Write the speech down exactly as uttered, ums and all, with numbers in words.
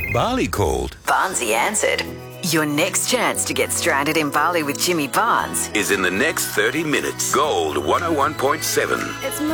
Bali called. Barnsey answered. Your next chance to get stranded in Bali with Jimmy Barnes Is in the next thirty minutes. Gold one oh one point seven. It's